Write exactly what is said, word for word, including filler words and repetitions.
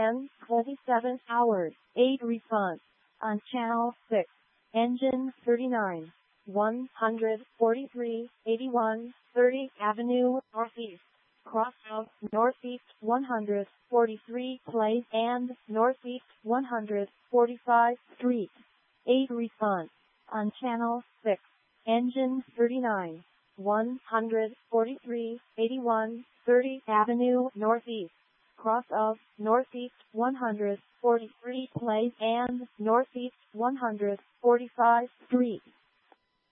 ten twenty-seven hours. eight response. On channel six. Engine thirty-nine. one forty-three eighty-one thirty Avenue Northeast. Cross out Northeast one forty-three Place and Northeast one forty-five Street. eight response. On channel six. Engine thirty-nine. one forty-three eighty-one thirty Avenue Northeast. Cross of Northeast one forty-three Place and Northeast one forty-five Street.